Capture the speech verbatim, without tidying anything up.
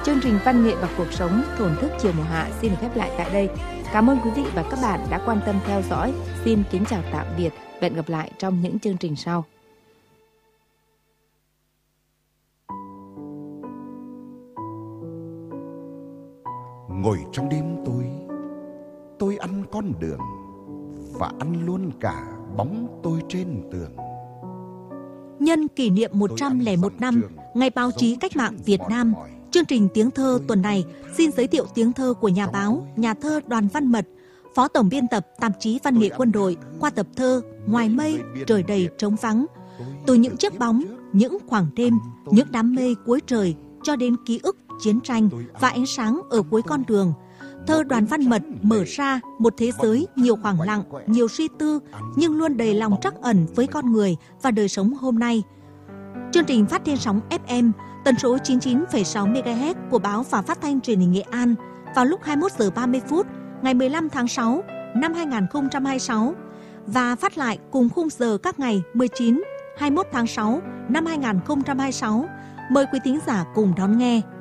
Chương trình Văn nghệ và cuộc sống thổn thức chiều mùa hạ xin được khép lại tại đây. Cảm ơn quý vị và các bạn đã quan tâm theo dõi. Xin kính chào tạm biệt và hẹn gặp lại trong những chương trình sau. Ngồi trong đêm tối, tôi ăn con đường và ăn luôn cả bóng tôi trên tường. Nhân kỷ niệm một trăm lẻ một năm Ngày Báo chí Cách mạng Việt Nam, chương trình Tiếng thơ tuần này xin giới thiệu tiếng thơ của nhà báo, nhà thơ Đoàn Văn Mật, Phó Tổng biên tập tạp chí Văn nghệ Quân đội qua tập thơ Ngoài mây, trời đầy trống vắng. Từ những chiếc bóng, những khoảng đêm, những đám mây cuối trời cho đến ký ức chiến tranh và ánh sáng ở cuối con đường. Thơ Đoàn Văn Mật mở ra một thế giới nhiều khoảng lặng, nhiều suy tư, nhưng luôn đầy lòng trắc ẩn với con người và đời sống hôm nay. Chương trình phát trên sóng ép em, tần số chín mươi chín phẩy sáu mê ga héc của Báo và Phát thanh Truyền hình Nghệ An vào lúc hai mươi mốt giờ ba mươi phút ngày mười lăm tháng sáu năm hai nghìn không trăm hai mươi sáu và phát lại cùng khung giờ các ngày mười chín, hai mươi mốt tháng sáu năm hai nghìn không trăm hai mươi sáu. Mời quý thính giả cùng đón nghe.